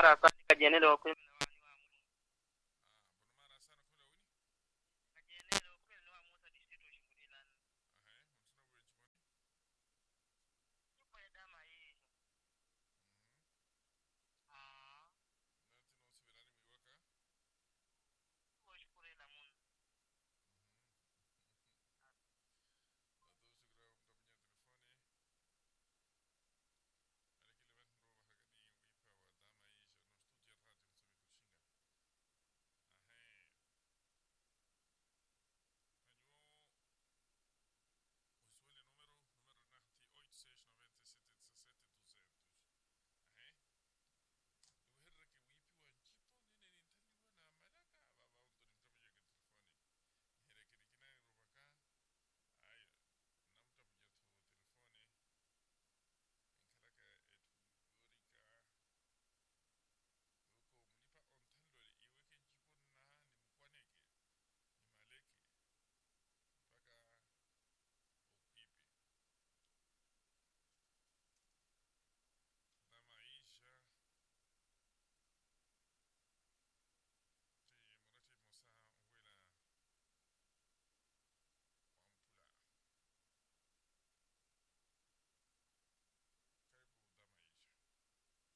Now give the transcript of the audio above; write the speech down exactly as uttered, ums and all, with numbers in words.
mara sana kajenelo kule kajenelo kule no amusa distrito shingulila yuko ya dama hii ah kwa shukuru la mun